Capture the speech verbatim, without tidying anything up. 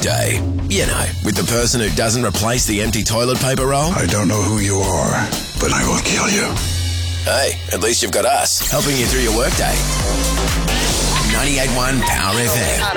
workday. You know, with the person who doesn't replace the empty toilet paper roll. I don't know who you are, but I will kill you. Hey, at least you've got us helping you through your workday. ninety-eight point one Power F M.